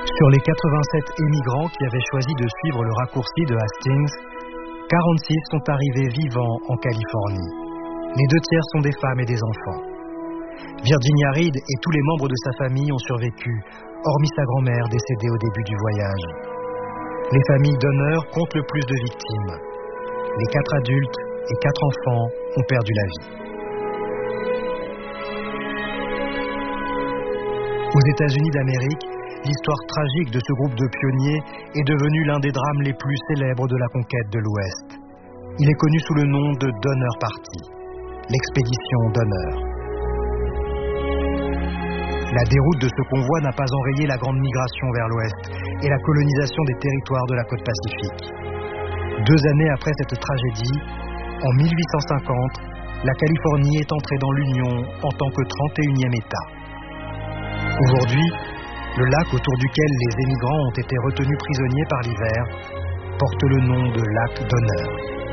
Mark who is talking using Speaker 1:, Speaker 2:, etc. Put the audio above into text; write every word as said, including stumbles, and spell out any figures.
Speaker 1: Sur les quatre-vingt-sept émigrants qui avaient choisi de suivre le raccourci de Hastings, quarante-six sont arrivés vivants en Californie. Les deux tiers sont des femmes et des enfants. Virginia Reed et tous les membres de sa famille ont survécu, hormis sa grand-mère décédée au début du voyage. Les familles d'honneur comptent le plus de victimes. Les quatre adultes et quatre enfants ont perdu la vie. Aux États-Unis d'Amérique, l'histoire tragique de ce groupe de pionniers est devenue l'un des drames les plus célèbres de la conquête de l'Ouest. Il est connu sous le nom de Donner Party, l'expédition Donner. La déroute de ce convoi n'a pas enrayé la grande migration vers l'Ouest et la colonisation des territoires de la côte Pacifique. Deux années après cette tragédie, en mille huit cent cinquante, la Californie est entrée dans l'Union en tant que trente et unième État. Aujourd'hui, le lac autour duquel les émigrants ont été retenus prisonniers par l'hiver porte le nom de lac Donner.